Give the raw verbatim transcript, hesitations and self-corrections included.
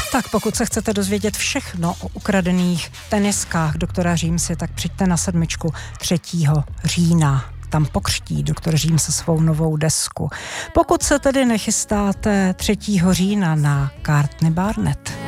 Tak pokud se chcete dozvědět všechno o ukradených teniskách doktora Římsy, tak přijďte na sedmičku třetího října. Tam pokřtí doktor Římsa svou novou desku. Pokud se tedy nechystáte třetího října na Courtney Barnett.